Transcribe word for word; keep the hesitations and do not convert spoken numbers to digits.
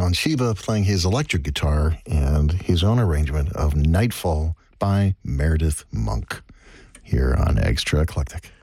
Alan Sheba playing his electric guitar and his own arrangement of Nightfall by Meredith Monk here on Extra Eclectic.